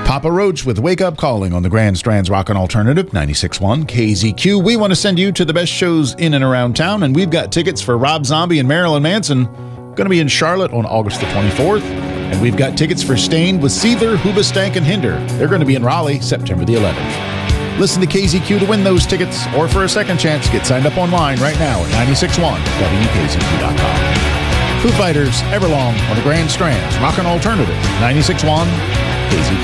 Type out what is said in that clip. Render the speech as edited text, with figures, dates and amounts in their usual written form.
Papa Roach with Wake Up Calling on the Grand Strands Rockin' Alternative 96.1 KZQ. We want to send you to the best shows in and around town, and we've got tickets for Rob Zombie and Marilyn Manson. Going to be in Charlotte on August the 24th. And we've got tickets for Stained with Seether, Hoobastank, and Hinder. They're going to be in Raleigh September the 11th. Listen to KZQ to win those tickets, or for a second chance, get signed up online right now at 96.1 WKZQ.com. Foo Fighters, Everlong on the Grand Strands Rockin' Alternative 96.1 KZQ.